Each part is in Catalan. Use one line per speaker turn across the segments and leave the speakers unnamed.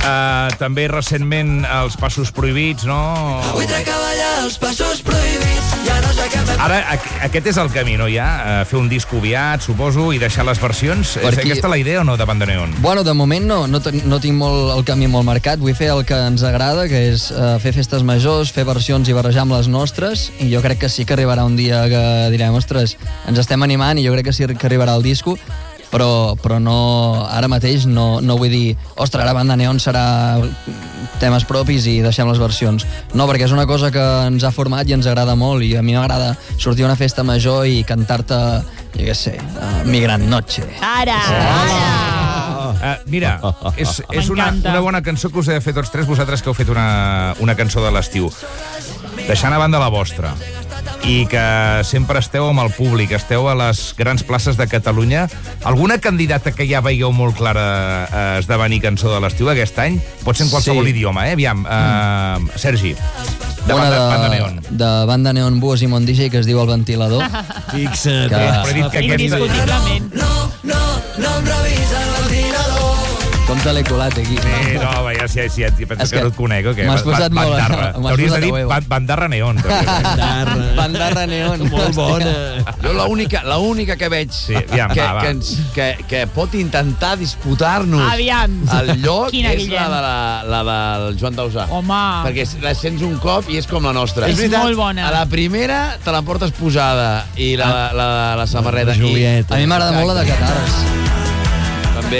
També recentment els passos prohibits, no?
Vull treballar els passos prohibits. Ja no sé què fer.
Ara, aquest és el camí, no, ja? Fer un disc aviat, suposo, i deixar les versions. És aquesta la idea o no, de Banda Neon?
Bueno, de moment no tinc el camí molt marcat. Vull fer el que ens agrada, que és fer festes majors, fer versions i barrejar amb les nostres, i jo crec que sí que arribarà un dia que direm, ostres, ens estem animant, i jo crec que sí que arribarà el disco, però no, ara mateix no vull dir, ostres, ara Banda Neon serà temes propis i deixem les versions. No, perquè és una cosa que ens ha format i ens agrada molt, i a mi m'agrada sortir a una festa major i cantar-te, jo què sé, Mi Gran Noche.
Ara!
Mira, és una bona cançó que us he de fer tots tres, vosaltres que heu fet una cançó de l'estiu. Deixant a banda la vostra, i que sempre esteu amb el públic, esteu a les grans places de Catalunya, alguna candidata que ja veieu molt clara a esdevenir cançó de l'estiu aquest any? Pot ser en qualsevol idioma, Aviam, Sergi, de Banda Neon.
De Banda Neon, Buos i Mon DJ, que es diu El Ventilador.
Fixa't.
Indiscutiblement.
No em revisa el ventilador.
Com te l'he colat aquí?
Sí, no, ja penso que no et conec, o què?
M'has posat molt...
T'hauries de dir Bandarra Neon.
Bandarra Neon.
Molt bona. Jo l'única que veig que pot intentar disputar-nos el lloc és la del Joan Dausà.
Home.
Perquè la sents un cop i és com la nostra.
És molt bona.
A la primera te la portes posada i la samarreta.
A mi m'agrada molt la de Catarres.
També.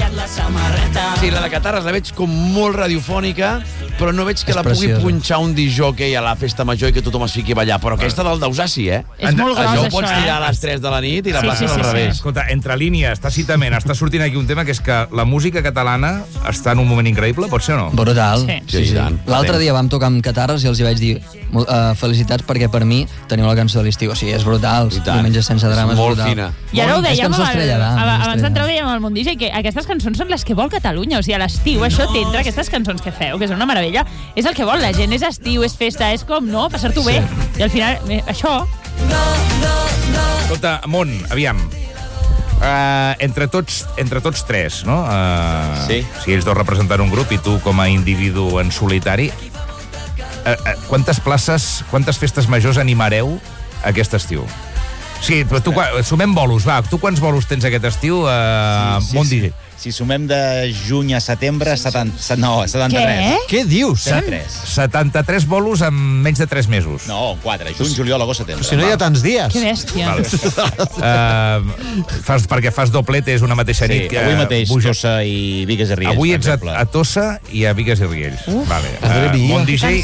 Sí, la de Catarres la veig com molt radiofònica, però no veig que la pugui punxar un disjockey a la festa major i que tothom es fiqui a ballar. Però aquesta del Dausà sí,
És molt gros,
això ho pots tirar a les 3 de la nit i la passes al revés.
Escolta, entre línies, tàcitament, està sortint aquí un tema que és que la música catalana està en un moment increïble, pot ser o no?
Brutal.
Sí.
L'altre dia vam tocar amb Catarres i els hi vaig dir felicitats perquè per mi teniu la cançó de l'estiu. O sigui, és brutal. Diumenge sense drames,
molt
brutal.
fina.
I ara ho dèiem, abans d'entrar ho dèiem al Món DJ, que aquestes cançons són les que vol Catalunya. O sigui, a l'estiu això t'entra, aquestes cançons que feu, que són una meravella, és el que vol la gent, és estiu, és festa, és com, no?, passar-t'ho bé. I al final, això...
Escolta, Món, aviam, entre tots tres, no?
Sí.
Si ells dos representant un grup i tu com a individu en solitari, quantes festes majors animareu aquest estiu? Sí, tu, sumem bolos, va. Tu quants bolos tens aquest estiu, Món DJ?
Si sumem de juny a setembre, 73.
Què dius?
73 bolos en menys de 3 mesos.
No, 4. Juny, juliol, agost, setembre.
Si no hi ha tants dies.
Que bèstia.
Perquè fas doblete, és una mateixa nit.
Sí, avui mateix, Tossa i Bigues i Riells.
Avui ets a Tossa i a Bigues i Riells. Món DJ,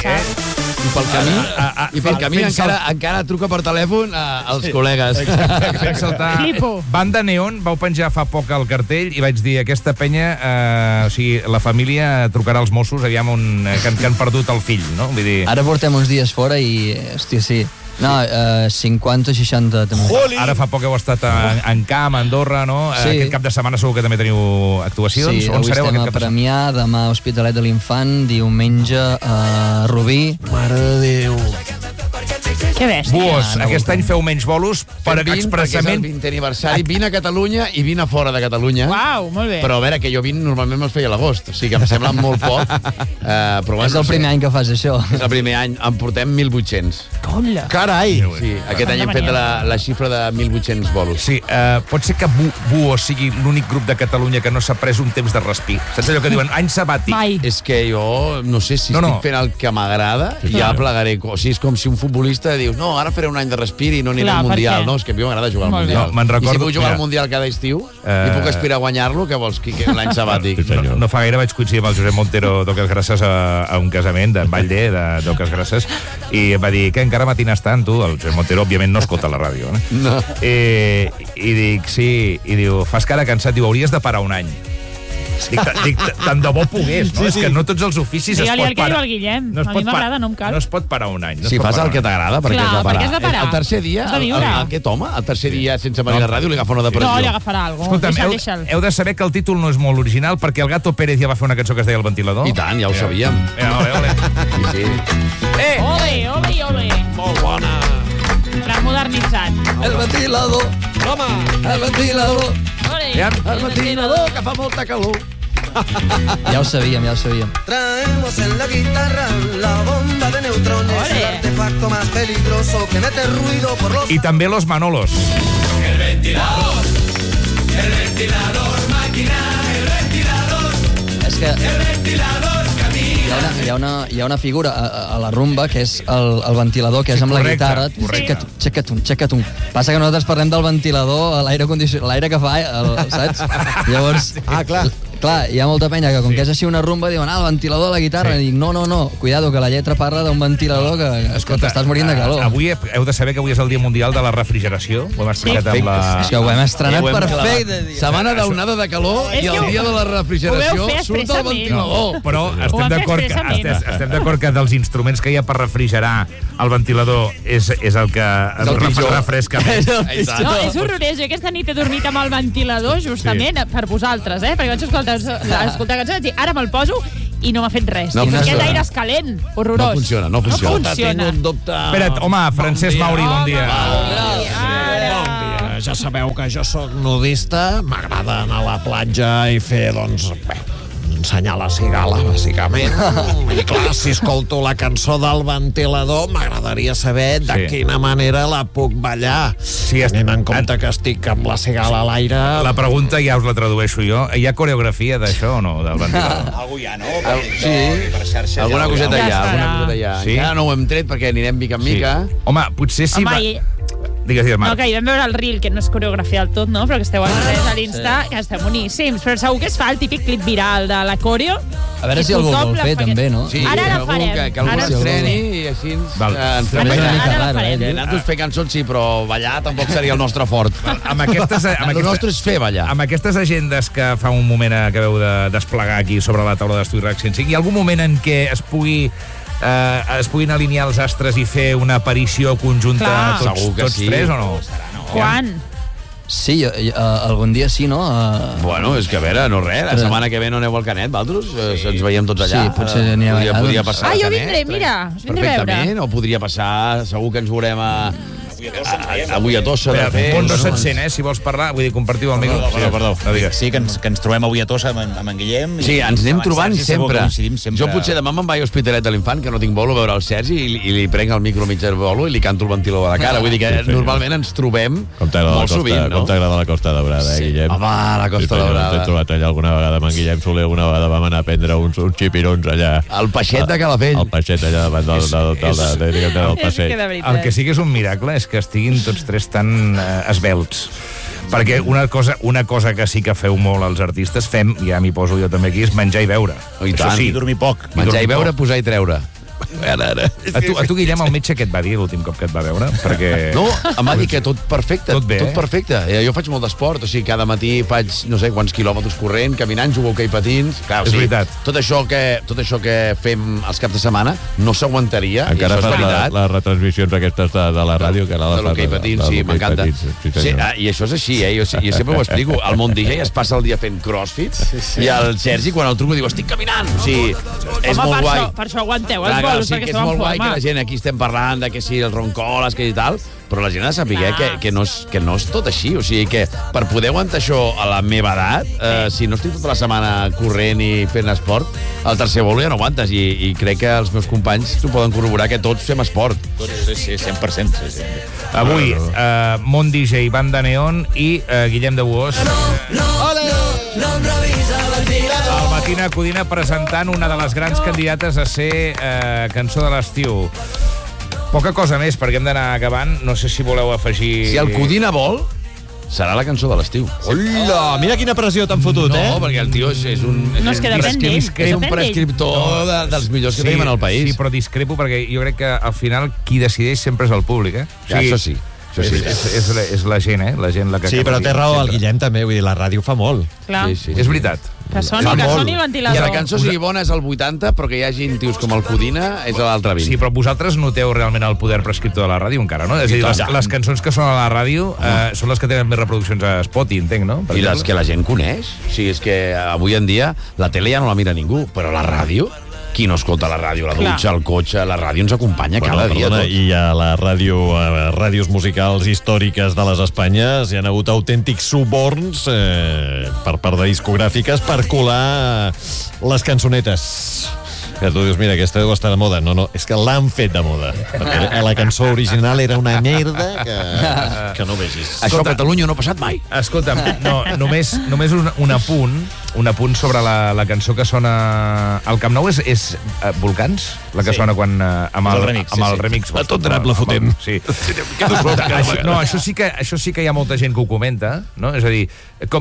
I pel camí encara truca per telèfon als col·legues.
Flipo.
Banda Neon vau penjar fa poc al cartell i vaig dir, aquesta penya, o sigui, la família trucarà als Mossos, aviam, que han perdut el fill, no? Vull dir...
Ara portem uns dies fora i, hòstia, sí. No, 50 o 60 també.
Ara fa poc heu estat en Camp, a Andorra, no?
Sí.
Aquest cap de setmana segur que també teniu actuacions.
Sí,
on
avui
sereu
estem a Premià, demà a Hospitalet de l'Infant, diumenge a Rubí.
Mare de Déu.
Que bèstia.
Buos, aquest any feu menys bolos per expressament...
És el 20è aniversari, 20 a Catalunya i 20 a fora de Catalunya.
Uau, molt bé.
Però a veure, que jo 20 normalment me'ls feia a l'agost, o sigui que em sembla molt poc. Però
És el primer any que fas això.
És el primer any, en portem 1.800.
Hola.
Carai! Sí, aquest any hem fet la xifra de 1.800 bolos.
Sí, pot ser que Buos sigui l'únic grup de Catalunya que no s'ha pres un temps de respir. Saps allò que diuen, any sabàtic?
Mai.
És que jo no sé si estic fent el que m'agrada, ja plegaré. O sigui, és com si un futbolista dius, no, ara faré un any de respir i no aniré al Mundial. No, és que a mi m'agrada jugar al Mundial. I si puc jugar al Mundial cada estiu i puc aspirar a guanyar-lo, què vols, que l'any sabàtic?
No fa gaire vaig coincidir amb el Josep Montero d'Oques Grasses a un casament d'en Vallder, d'Oques Grasses, i em va dir, que encara matines tant, tu? El Josep Montero, òbviament, no escolta la ràdio.
No.
I dic, sí, i diu, fas cara cansat, diu, hauries de parar un any. Dic, tant de bo pogués, no? És que no tots els oficis es pot parar.
Digue-li el que diu el Guillem. A mi m'agrada, no em cal.
No es pot parar un any.
Si fas el que t'agrada, per què has de parar?
Clar, per què has de parar?
El tercer dia, aquest home, el tercer dia sense venir a la ràdio, li agafa una depressió.
No, li agafarà alguna cosa.
Escolta'm, heu de saber que el títol no és molt original perquè el Gato Pérez ja va fer una cançó que es deia El Ventilador.
I tant, ja ho sabíem.
Ole.
Sí.
Ole.
Molt bona.
Remodernitzat.
El ventilador.
Home,
El ventilador.
Ole.
el ventilador, que fa molta calor.
Ja ho sabíem.
Traemos en la guitarra la bomba de neutrones, el artefacto más peligroso que mete ruido por los...
I també los Manolos.
El ventilador, máquina, el ventilador.
És que
el ventilador camina.
Hi ha una figura a la rumba que és el ventilador, que és amb la guitarra. Xecatum. Passa que nosaltres parlem del ventilador, l'aire condicionat, l'aire que fa, saps? Llavors... Clar, hi ha molta penya que com que és així una rumba diuen el ventilador de la guitarra, i dic no, cuidado, que la lletra parla d'un ventilador que t'estàs morint de calor.
Avui heu de saber que avui és el Dia Mundial de la Refrigeració. Ho hem explicat amb la...
És que ho hem estrenat perfecte.
Setmana d'onada de calor i el dia de la refrigeració surt el ventilador.
Però estem d'acord que dels instruments que hi ha per refrigerar el ventilador és el que refresca més.
No, és horrorós. Jo aquesta nit he dormit amb el ventilador justament per vosaltres, perquè vaig escoltar cançons i ara me'l poso i no m'ha fet res. Aquest aire és calent, horrorós.
No funciona.
Tinc
un dubte.
Espera't, home, Francesc Mauri, bon dia.
Bon dia. Ja sabeu que jo sóc nudista, m'agrada anar a la platja i fer, ensenyar la cigala, bàsicament. I clar, si escolto la cançó del ventilador, m'agradaria saber de quina manera la puc ballar. Tenint en compte que estic amb la cigala a l'aire...
La pregunta ja us la tradueixo jo. Hi ha coreografia d'això o no, del ventilador?
Algú ja, no?
Sí, alguna coseta hi ha. Encara no ho hem tret perquè anirem mica en mica.
Home, potser sí... Digues, Marc.
No, que hi vam veure el reel, que no és coreografia del tot, no? Però que esteu a l'Insta, que esteu boníssims. Però segur que es fa el típic clip viral de la coreo.
A veure si algú vol fer, també, no?
Sí,
ara la farem.
Que algú l'estreni i així ens fem
ara la farem.
Nosaltres fer cançons sí, però ballar tampoc seria el nostre fort. El nostre és fer ballar.
Amb aquestes agendes que fa un moment acabeu de desplegar aquí sobre la taula d'estudi RAC 105, hi ha algun moment en què es puguin alinear els astres i fer una aparició conjunta tots tres o no?
Quan?
Sí, algun dia sí, no?
Bueno, és que a veure, no res, la setmana que ve no aneu al Canet, vosaltres? Ens veiem tots allà.
Sí, potser anirem allà.
Podria passar
jo vindré, mira, us vindré a veure.
Perfectament, o podria passar, segur que ens veurem avui a Tossa de fer...
No se't sent, si vols parlar, vull dir, compartiu el micro.
Perdó. Sí, que ens trobem avui a Tossa amb en Guillem.
Sí, ens anem trobant sempre. Jo potser demà me'n vaig a Hospitalet de l'Infant, que no tinc bolo, a veure el Sergi, i li prenc el micro mig de bolo i li canto el ventilador a la cara. Vull dir que normalment ens trobem molt sovint, no?
Com t'agrada la Costa Daurada, Guillem?
Home, la Costa Daurada.
T'he trobat allà alguna vegada amb en Guillem Soler, una vegada vam anar a prendre uns xipirons allà.
El peixet de Calafell.
El peixet allà davant del passeig.
El que sí que és un miracle és que estiguin tots tres tan esvelts. Perquè una cosa que sí que feu molt els artistes, ja m'hi poso jo també aquí, és menjar i beure.
I tant.
I dormir poc.
Menjar i beure, posar i treure.
A tu, Guillem, el metge què et va dir l'últim cop que et va veure? Perquè...
No, em va dir que tot perfecte. Tot perfecte. Jo faig molt d'esport, o sigui, cada matí faig no sé quants quilòmetres corrent, caminant, jugo a hoquei patins. Clar,
és veritat.
Tot això que fem els caps de setmana no s'aguantaria.
Encara fas les retransmissions aquestes de la ràdio, que
de l'hoquei patins, sí, m'encanta. I això és així, jo sempre ho explico. El món DJ es passa el dia fent crossfit i el Sergi, quan el truco, diu, estic caminant. O sigui, és molt guai.
Per això aguanteu els
bolos, perquè és molt guai que la gent aquí estem parlant de que si el roncoles, que i tal, però la gent ha de saber que no és tot així. O sigui que per poder aguantar això a la meva edat, si no estic tota la setmana corrent i fent esport, el tercer bolo ja no aguantes. I crec que els meus companys t'ho poden corroborar, que tots fem esport.
Sí, 100%. Sí.
Avui, Món DJ, Banda Neon i Guillem de Buós. El Matina Codina presentant una de les grans candidates a ser cançó de l'estiu. Poca cosa més, perquè hem d'anar acabant. No sé si voleu afegir...
Si el Codina vol, serà la cançó de l'estiu.
Hola, mira quina pressió t'han fotut,
No, perquè el tio és un...
No, és que depèn d'ell.
És un prescriptor dels millors que tenim en el país.
Sí, però discrepo perquè jo crec que al final qui decideix sempre és el públic,
Ja, això sí.
És la gent, la gent la que...
Sí, però té raó el Guillem també, vull dir, la ràdio fa molt.
Clar.
Sí.
És veritat.
Que soni el ventilador.
I la cançó sigui bona és el 80, però que hi hagi tios com el Codina és l'altre 20.
Sí, però vosaltres noteu realment el poder prescriptor de la ràdio encara, no? És a dir, les cançons que són a la ràdio són les que tenen més reproduccions a Spotify, entenc, no?
I les que la gent coneix. O sigui, és que avui en dia la tele ja no la mira ningú, però la ràdio... qui no escolta la ràdio, la dutxa, el cotxe, la ràdio ens acompanya cada dia.
I a la ràdios musicals històriques de les Espanyes hi ha hagut autèntics suborns per part de discogràfiques per colar les cançonetes. Que tu dius, mira, aquesta deu estar de moda. No, és que l'han fet de moda. Perquè la cançó original era una merda que no vegis.
Això a Catalunya no ha passat mai.
Escolta'm, només un apunt sobre la cançó que sona al Camp Nou és Volcans? La que sona quan amb el remix.
A tot drap la fotem.
Sí. No, això sí que hi ha molta gent que ho comenta, no? És a dir,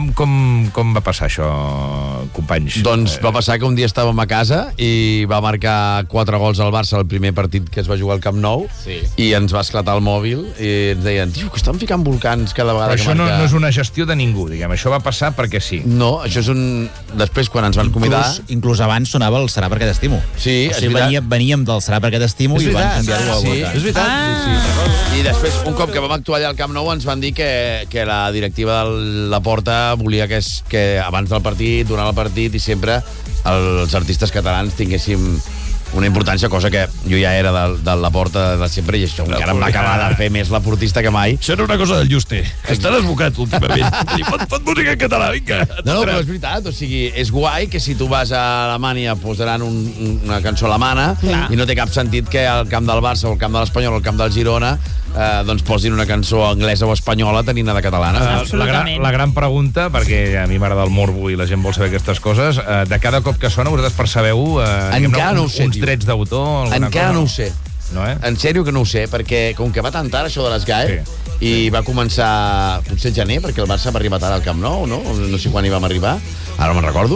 com va passar això, companys?
Doncs va passar que un dia estàvem a casa i va marcar 4 gols al Barça el primer partit que es va jugar al Camp Nou i ens va esclatar el mòbil i ens deien, tio, que estan ficant Volcans cada vegada que marca.
Però això no és una gestió de ningú, diguem. Això va passar perquè sí.
No, això és un... Després, quan ens van convidar...
Inclús abans sonava el Serà perquè t'estimo.
Sí,
o sigui, veníem del Serà perquè t'estimo i van canviar-ho a Volcans.
És veritat. I després, un cop que vam actuar allà al Camp Nou, ens van dir que la directiva de la Porta volia que abans del partit, durant el partit i sempre els artistes catalans tinguéssim una importància, cosa que jo ja era de la Porta de sempre i això encara em va acabar de fer més la portista que mai.
Això era una cosa del Juste, que està desbocat últimament. Fot música en català, vinga.
No, però és veritat, o sigui, és guai que si tu vas a Alemanya posaran una cançó alemana i no té cap sentit que al camp del Barça o al camp de l'Espanyol o al camp del Girona doncs posin una cançó anglesa o espanyola tenint-ne de catalana.
La gran pregunta, perquè a mi m'agrada el morbo i la gent vol saber aquestes coses, de cada cop que sona vosaltres percebeu uns drets d'autor?
Encara no ho sé. En sèrio que no ho sé, perquè com que va tan tard això de les GAE i va començar potser gener, perquè el Barça va arribar tard al Camp Nou, no sé quan hi vam arribar, ara no me'n recordo.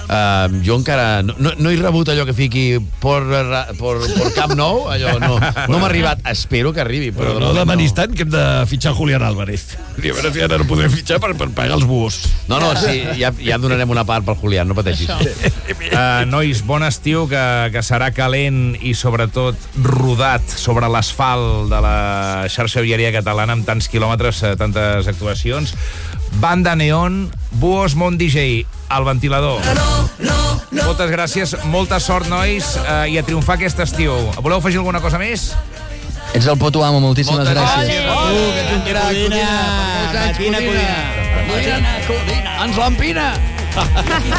Jo encara no he rebut allò que fiqui por Camp Nou, allò no m'ha arribat, espero que arribi, però
no demanis tant que hem de fitxar Julián Álvarez. A veure si ara no podrem fitxar per pagar els búhos.
No, sí, ja donarem una part pel Julián, no pateixis.
Nois, bon estiu, que serà calent i sobretot rodat sobre l'asfalt de la xarxa viària catalana amb tants quilòmetres, tantes actuacions. Banda Neon, Búhos, Mont DJ, El Ventilador. Moltes gràcies, molta sort, nois, i a triomfar aquest estiu. Voleu afegir alguna cosa més?
Ets el puto amo, moltíssimes gràcies.
Que ets un crac, Codina. Quina Codina. Ens l'empina.